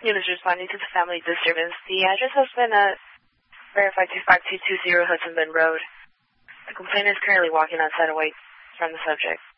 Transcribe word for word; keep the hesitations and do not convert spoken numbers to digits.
Units responding to the family disturbance. The address has been uh, verified to five two two zero Hudson Bend Road. The complainant is currently walking outside away from the subject.